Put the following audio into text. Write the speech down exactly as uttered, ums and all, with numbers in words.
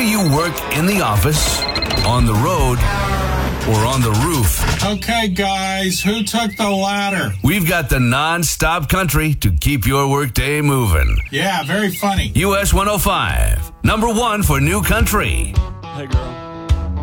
you work in the office, on the road, or on the roof, Okay, guys, who took the ladder? we've got the non-stop country to keep your workday moving. Yeah, very funny. U S one oh five, number one for new country. Hey, girl.